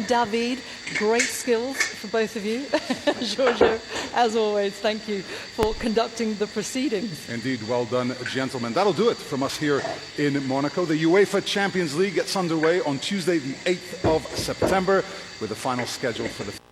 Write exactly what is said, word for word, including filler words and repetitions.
David, great skills for both of you. Giorgio, as always, thank you for conducting the proceedings. Indeed, well done, gentlemen. That'll do it from us here in Monaco. The UEFA Champions League gets underway on Tuesday, the eighth of September, with the final schedule for the